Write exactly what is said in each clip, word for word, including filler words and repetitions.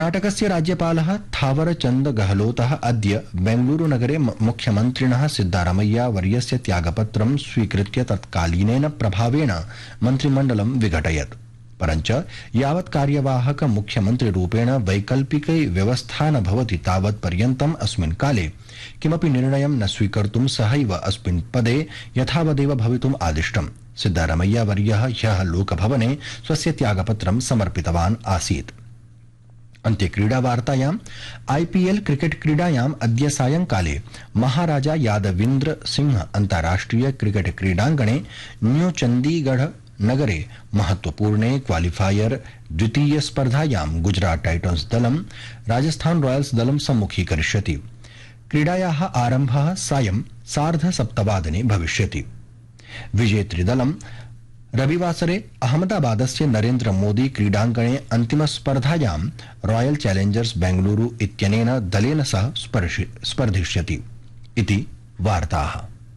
कर्णाटकस्य राज्यपालः थावरचन्द गहलोतः अद्य बेंगलुरुनगरे मुख्यमन्त्रिणः सिद्दारमैया वर्यस्य त्यागपत्रं स्वीकृत्य तत्कालीनेन प्रभावेण मन्त्रिमण्डलं विघटयत्। परञ्च यावत् कार्यवाहक मुख्यमन्त्रिरूपेण वैकल्पिकी व्यवस्था न भवति तावत् पर्यन्तम् अस्मिन् काले किमपि निर्णयं न स्वीकर्तुं सहैव अस्मिन् पदे यथावदेव भवितुम् आदिष्टम्। सिद्दारमैया वर्यः ह्यः लोकभवने स्वस्य त्यागपत्रं समर्पितवान् आसीत्। अन्ते क्रीडावार्तायाम् आईपीएल क्रिकेट क्रीडायाम् अद्य सायंकाले महाराजा यादविन्द्र सिंह अन्ताराष्ट्रिय क्रिकेट क्रीडाङ्गणे न्यू चण्डीगढ़ नगरे महत्वपूर्णे क्वालिफायर द्वितीय स्पर्धायां गुजरात टाइटन्स दलं राजस्थान रॉयल्स दलं सम्मुखीकरिष्यति। क्रीडायाः आरम्भः सायं सार्धसप्तवादने भविष्यति। विजेतृदलं रविवासरे अहमदाबादस्य नरेन्द्र मोदी क्रीडाङ्गणे अन्तिमस्पर्धायां रॉयल चैलेंजर्स बेंगलुरु इत्यनेन दलेन सह स्पर्धिष्यति इति वार्ताः।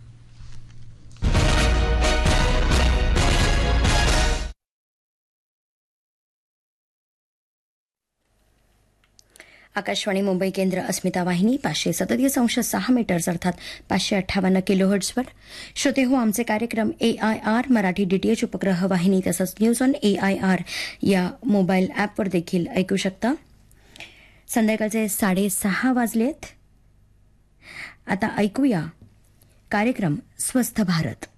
आकाशवाणी मुंबई केंद्र अस्मिता वाहिनी पाचशे सदतीस अंश सहा मीटर्स अर्थात पाचशे अठ्ठावन्न किलोहर्ट्झवर श्रोते हो आमचे कार्यक्रम ए आय आर मराठी डीटीएच उपग्रह वाहिनी तसंच news on A I R या मोबाईल ॲपवर देखील ऐकू शकता। संध्याकाळचे साडेसहा वाजलेत। आता ऐकूया कार्यक्रम स्वस्थ भारत।